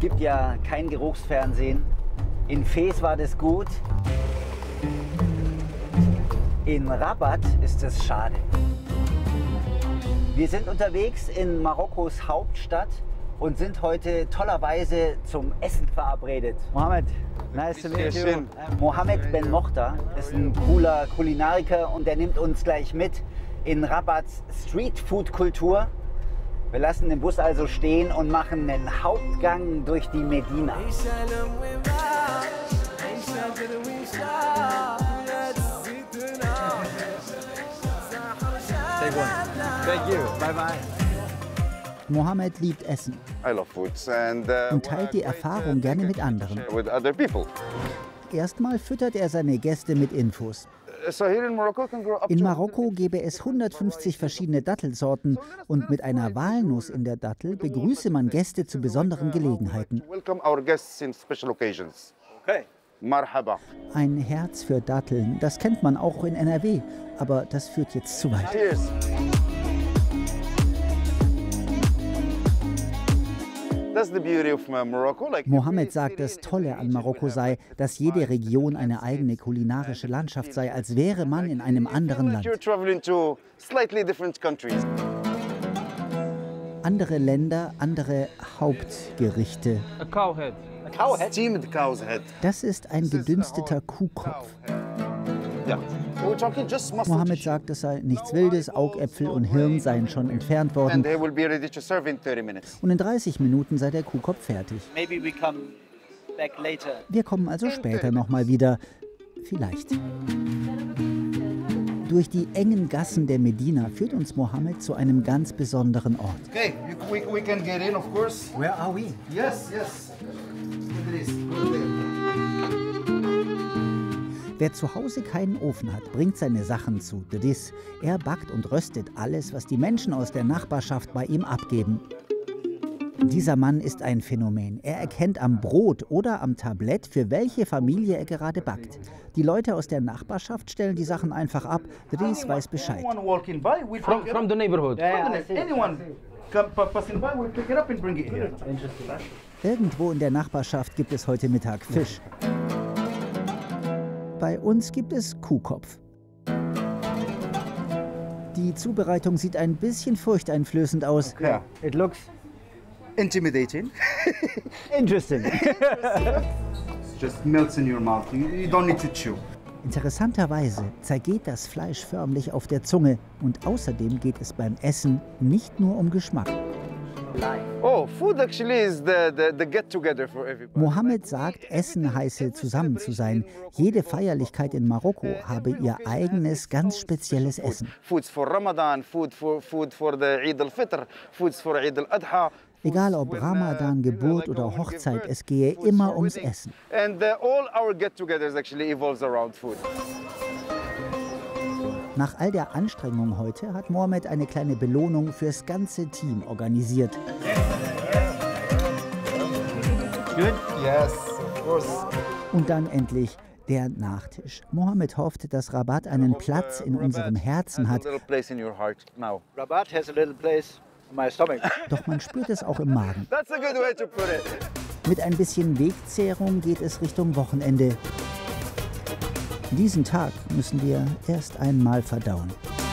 gibt ja kein Geruchsfernsehen. In Fez war das gut. In Rabat ist es schade. Wir sind unterwegs in Marokkos Hauptstadt und sind heute tollerweise zum Essen verabredet. Mohammed, nice to meet you. Mohammed Ben Mokhtar ist ein cooler Kulinariker und der nimmt uns gleich mit in Rabats Streetfood-Kultur. Wir lassen den Bus also stehen und machen einen Hauptgang durch die Medina. Thank you. Bye bye. Mohammed liebt Essen und teilt die Erfahrung gerne mit anderen. Erstmal füttert er seine Gäste mit Infos. In Marokko gäbe es 150 verschiedene Dattelsorten und mit einer Walnuss in der Dattel begrüße man Gäste zu besonderen Gelegenheiten. Ein Herz für Datteln, das kennt man auch in NRW, aber das führt jetzt zu weit. Mohammed sagt, das Tolle an Marokko sei, dass jede Region eine eigene kulinarische Landschaft sei, als wäre man in einem anderen Land. Andere Länder, andere Hauptgerichte. Das ist ein gedünsteter Kuhkopf. Mohammed sagt, es sei nichts Wildes, Augäpfel und Hirn seien schon entfernt worden. Und in 30 Minuten sei der Kuhkopf fertig. Wir kommen also später nochmal wieder. Vielleicht. Durch die engen Gassen der Medina führt uns Mohammed zu einem ganz besonderen Ort. Okay, we can get in, of course. Where are we? Yes, yes. Wer zu Hause keinen Ofen hat, bringt seine Sachen zu Dedis. Er backt und röstet alles, was die Menschen aus der Nachbarschaft bei ihm abgeben. Dieser Mann ist ein Phänomen. Er erkennt am Brot oder am Tablett, für welche Familie er gerade backt. Die Leute aus der Nachbarschaft stellen die Sachen einfach ab. Dedis weiß Bescheid. From the neighborhood. Irgendwo in der Nachbarschaft gibt es heute Mittag Fisch. Bei uns gibt es Kuhkopf. Die Zubereitung sieht ein bisschen furchteinflößend aus. Okay. It looks intimidating. interesting. Just melts in your mouth. You don't need to chew. Interessanterweise zergeht das Fleisch förmlich auf der Zunge. Und außerdem geht es beim Essen nicht nur um Geschmack. Mohammed sagt, Essen heiße zusammen zu sein. Jede Feierlichkeit in Marokko habe ihr eigenes, ganz spezielles Essen. Egal ob Ramadan, Geburt oder Hochzeit, es gehe immer ums Essen. Nach all der Anstrengung heute hat Mohammed eine kleine Belohnung fürs ganze Team organisiert. Good? Yes, of course. Und dann endlich der Nachtisch. Mohammed hofft, dass Rabat einen Platz in unserem Herzen hat. Rabat has a little place in my stomach. Doch man spürt es auch im Magen. That's a good way to put it. Mit ein bisschen Wegzehrung geht es Richtung Wochenende. Diesen Tag müssen wir erst einmal verdauen.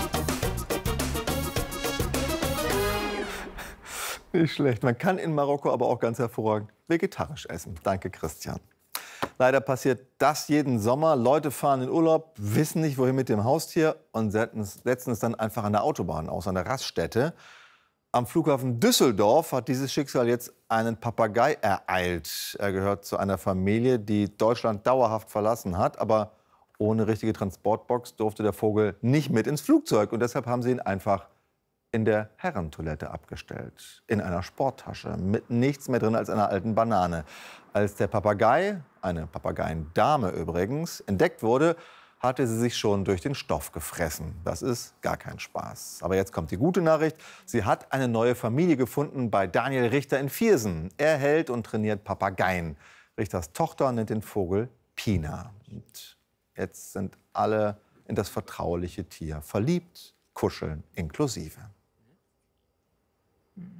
Nicht schlecht. Man kann in Marokko aber auch ganz hervorragend vegetarisch essen. Danke, Christian. Leider passiert das jeden Sommer. Leute fahren in Urlaub, wissen nicht, wohin mit dem Haustier und setzen es dann einfach an der Autobahn aus, an der Raststätte. Am Flughafen Düsseldorf hat dieses Schicksal jetzt einen Papagei ereilt. Er gehört zu einer Familie, die Deutschland dauerhaft verlassen hat. Aber ohne richtige Transportbox durfte der Vogel nicht mit ins Flugzeug. Und deshalb haben sie ihn einfach in der Herrentoilette abgestellt. In einer Sporttasche mit nichts mehr drin als einer alten Banane. Als der Papagei, eine Papageiendame übrigens, entdeckt wurde, hatte sie sich schon durch den Stoff gefressen. Das ist gar kein Spaß. Aber jetzt kommt die gute Nachricht. Sie hat eine neue Familie gefunden bei Daniel Richter in Viersen. Er hält und trainiert Papageien. Richters Tochter nennt den Vogel Pina. Und jetzt sind alle in das vertrauliche Tier verliebt, kuscheln inklusive.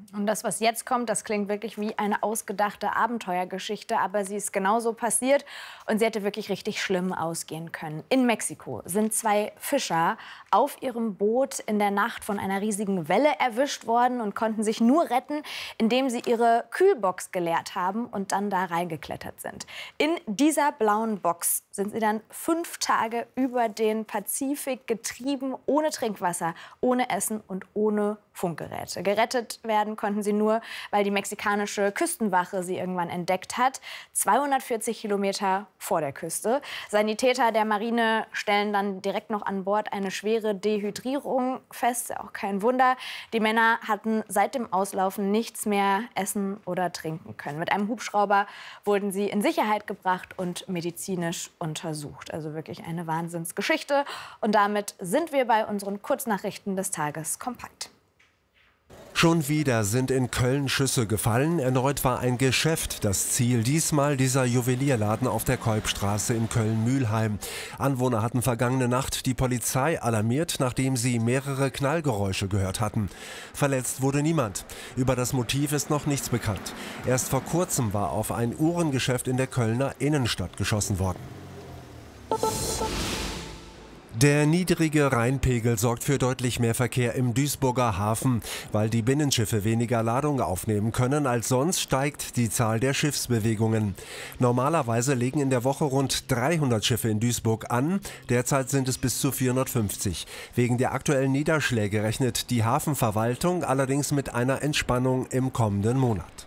Und das, was jetzt kommt, das klingt wirklich wie eine ausgedachte Abenteuergeschichte. Aber sie ist genauso passiert und sie hätte wirklich richtig schlimm ausgehen können. In Mexiko sind 2 Fischer auf ihrem Boot in der Nacht von einer riesigen Welle erwischt worden und konnten sich nur retten, indem sie ihre Kühlbox geleert haben und dann da reingeklettert sind. In dieser blauen Box sind sie dann 5 Tage über den Pazifik getrieben, ohne Trinkwasser, ohne Essen und ohne Funkgeräte. Gerettet werden konnten sie nur, weil die mexikanische Küstenwache sie irgendwann entdeckt hat, 240 Kilometer vor der Küste. Sanitäter der Marine stellen dann direkt noch an Bord eine schwere Dehydrierung fest, auch kein Wunder. Die Männer hatten seit dem Auslaufen nichts mehr essen oder trinken können. Mit einem Hubschrauber wurden sie in Sicherheit gebracht und medizinisch untersucht. Also wirklich eine Wahnsinnsgeschichte. Und damit sind wir bei unseren Kurznachrichten des Tages kompakt. Schon wieder sind in Köln Schüsse gefallen. Erneut war ein Geschäft das Ziel. Diesmal dieser Juwelierladen auf der Keupstraße in Köln-Mülheim. Anwohner hatten vergangene Nacht die Polizei alarmiert, nachdem sie mehrere Knallgeräusche gehört hatten. Verletzt wurde niemand. Über das Motiv ist noch nichts bekannt. Erst vor kurzem war auf ein Uhrengeschäft in der Kölner Innenstadt geschossen worden. Der niedrige Rheinpegel sorgt für deutlich mehr Verkehr im Duisburger Hafen. Weil die Binnenschiffe weniger Ladung aufnehmen können als sonst, steigt die Zahl der Schiffsbewegungen. Normalerweise legen in der Woche rund 300 Schiffe in Duisburg an. Derzeit sind es bis zu 450. Wegen der aktuellen Niederschläge rechnet die Hafenverwaltung allerdings mit einer Entspannung im kommenden Monat.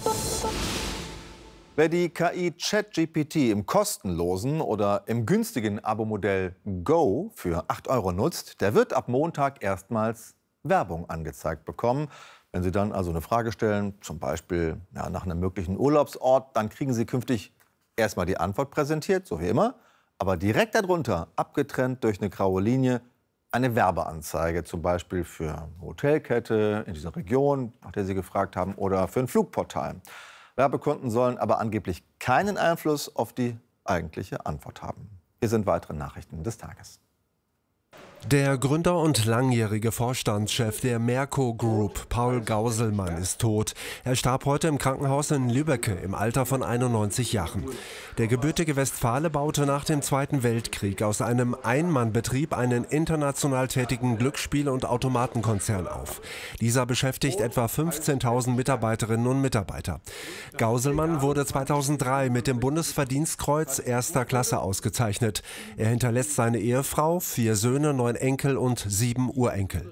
Wer die KI ChatGPT im kostenlosen oder im günstigen Abo-Modell Go für 8 € nutzt, der wird ab Montag erstmals Werbung angezeigt bekommen. Wenn Sie dann also eine Frage stellen, zum Beispiel nach einem möglichen Urlaubsort, dann kriegen Sie künftig erstmal die Antwort präsentiert, so wie immer, aber direkt darunter, abgetrennt durch eine graue Linie, eine Werbeanzeige, zum Beispiel für eine Hotelkette in dieser Region, nach der Sie gefragt haben, oder für ein Flugportal. Werbekunden sollen aber angeblich keinen Einfluss auf die eigentliche Antwort haben. Hier sind weitere Nachrichten des Tages. Der Gründer und langjährige Vorstandschef der Merco Group, Paul Gauselmann, ist tot. Er starb heute im Krankenhaus in Lübbecke im Alter von 91 Jahren. Der gebürtige Westfale baute nach dem Zweiten Weltkrieg aus einem Einmannbetrieb einen international tätigen Glücksspiel- und Automatenkonzern auf. Dieser beschäftigt etwa 15.000 Mitarbeiterinnen und Mitarbeiter. Gauselmann wurde 2003 mit dem Bundesverdienstkreuz 1. Klasse ausgezeichnet. Er hinterlässt seine Ehefrau, 4 Söhne, 9 Enkel und 7 Urenkel.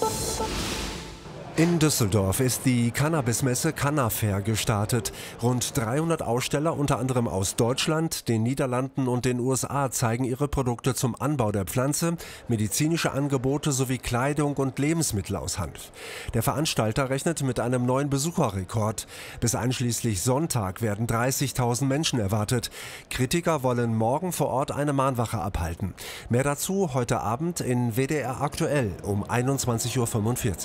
In Düsseldorf ist die Cannabismesse Cannafair gestartet. Rund 300 Aussteller, unter anderem aus Deutschland, den Niederlanden und den USA, zeigen ihre Produkte zum Anbau der Pflanze, medizinische Angebote sowie Kleidung und Lebensmittel aus Hanf. Der Veranstalter rechnet mit einem neuen Besucherrekord. Bis einschließlich Sonntag werden 30.000 Menschen erwartet. Kritiker wollen morgen vor Ort eine Mahnwache abhalten. Mehr dazu heute Abend in WDR aktuell um 21:45 Uhr.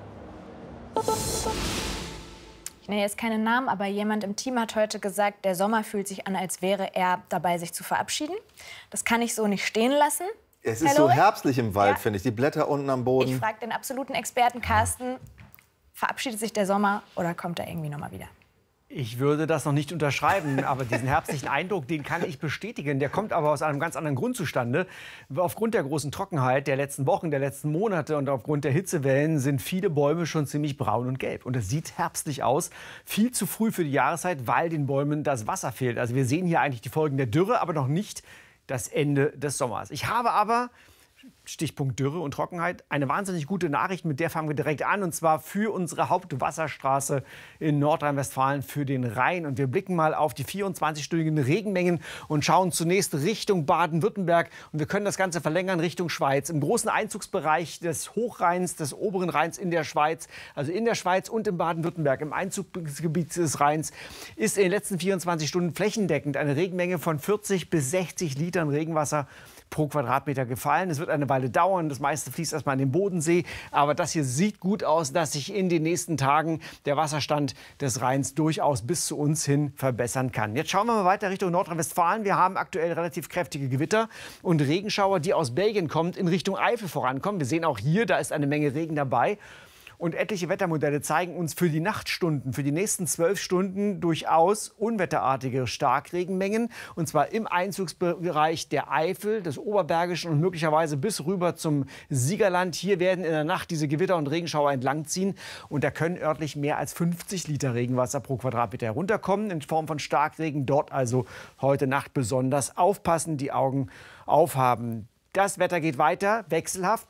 Ich nenne jetzt keinen Namen, aber jemand im Team hat heute gesagt, der Sommer fühlt sich an, als wäre er dabei, sich zu verabschieden. Das kann ich so nicht stehen lassen. Es ist so herbstlich im Wald, finde ich. Die Blätter unten am Boden. Ich frage den absoluten Experten Carsten, verabschiedet sich der Sommer oder kommt er irgendwie noch mal wieder? Ich würde das noch nicht unterschreiben, aber diesen herbstlichen Eindruck, den kann ich bestätigen. Der kommt aber aus einem ganz anderen Grund zustande. Aufgrund der großen Trockenheit der letzten Wochen, der letzten Monate und aufgrund der Hitzewellen sind viele Bäume schon ziemlich braun und gelb. Und es sieht herbstlich aus. Viel zu früh für die Jahreszeit, weil den Bäumen das Wasser fehlt. Also wir sehen hier eigentlich die Folgen der Dürre, aber noch nicht das Ende des Sommers. Ich habe aber, Stichpunkt Dürre und Trockenheit, eine wahnsinnig gute Nachricht, mit der fangen wir direkt an, und zwar für unsere Hauptwasserstraße in Nordrhein-Westfalen, für den Rhein. Und wir blicken mal auf die 24-stündigen Regenmengen und schauen zunächst Richtung Baden-Württemberg. Und wir können das Ganze verlängern Richtung Schweiz. Im großen Einzugsbereich des Hochrheins, des oberen Rheins in der Schweiz, also in der Schweiz und in Baden-Württemberg, im Einzugsgebiet des Rheins, ist in den letzten 24 Stunden flächendeckend eine Regenmenge von 40 bis 60 Litern Regenwasser pro Quadratmeter gefallen. Es wird eine Weile dauern. Das meiste fließt erstmal in den Bodensee. Aber das hier sieht gut aus, dass sich in den nächsten Tagen der Wasserstand des Rheins durchaus bis zu uns hin verbessern kann. Jetzt schauen wir mal weiter Richtung Nordrhein-Westfalen. Wir haben aktuell relativ kräftige Gewitter und Regenschauer, die aus Belgien kommt, in Richtung Eifel vorankommen. Wir sehen auch hier, da ist eine Menge Regen dabei. Und etliche Wettermodelle zeigen uns für die Nachtstunden, für die nächsten 12 Stunden durchaus unwetterartige Starkregenmengen. Und zwar im Einzugsbereich der Eifel, des Oberbergischen und möglicherweise bis rüber zum Siegerland. Hier werden in der Nacht diese Gewitter und Regenschauer entlangziehen. Und da können örtlich mehr als 50 Liter Regenwasser pro Quadratmeter herunterkommen in Form von Starkregen. Dort also heute Nacht besonders aufpassen, die Augen aufhaben. Das Wetter geht weiter, wechselhaft.